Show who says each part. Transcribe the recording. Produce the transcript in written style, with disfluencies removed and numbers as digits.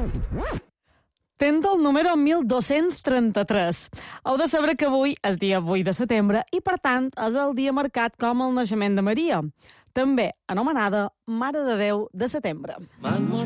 Speaker 1: Tenda el número 1233. Heu de saber que avui és dia 8 de setembre i, per tant, és el dia marcat com el naixement de Maria, també anomenada Mare de Déu de Setembre.